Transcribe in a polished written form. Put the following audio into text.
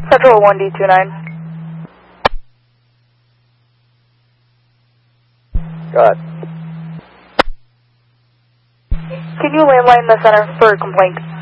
Central 1D29. Go ahead. Can you landline the center for a complaint?